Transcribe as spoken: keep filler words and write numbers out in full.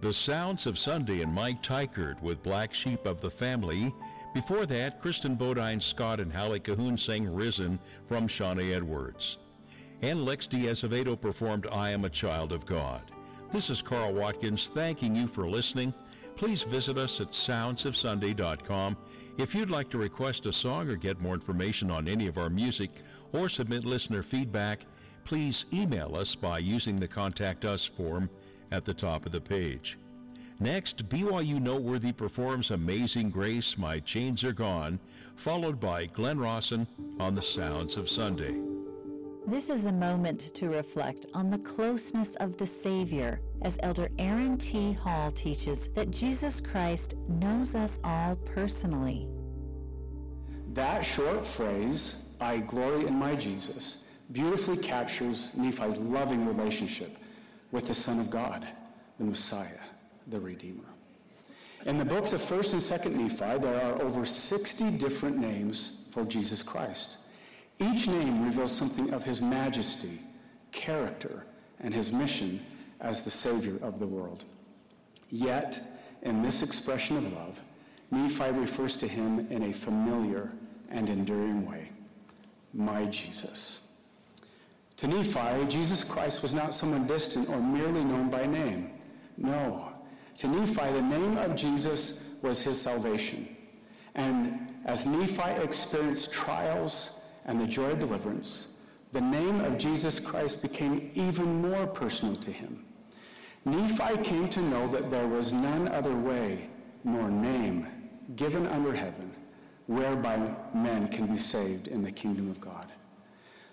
The Sounds of Sunday and Mike Tykert with Black Sheep of the Family. Before that, Kristen Bodine Scott and Hallie Cahoon sang Risen from Shawnee Edwards. And Lex Diaz-Avedo performed I Am a Child of God. This is Carl Watkins thanking you for listening. Please visit us at sounds of sunday dot com. If you'd like to request a song or get more information on any of our music or submit listener feedback, please email us by using the Contact Us form at the top of the page. Next, B Y U Noteworthy performs Amazing Grace, My Chains Are Gone, followed by Glenn Rawson on the Sounds of Sunday. This is a moment to reflect on the closeness of the Savior, as Elder Aaron T. Hall teaches that Jesus Christ knows us all personally. That short phrase, I glory in my Jesus, beautifully captures Nephi's loving relationship with the Son of God, the Messiah, the Redeemer. In the books of First and Second Nephi, there are over sixty different names for Jesus Christ. Each name reveals something of his majesty, character, and his mission as the Savior of the world. Yet, in this expression of love, Nephi refers to him in a familiar and enduring way, my Jesus. To Nephi, Jesus Christ was not someone distant or merely known by name. No. To Nephi, the name of Jesus was his salvation. And as Nephi experienced trials and the joy of deliverance, the name of Jesus Christ became even more personal to him. Nephi came to know that there was none other way nor name given under heaven whereby men can be saved in the kingdom of God.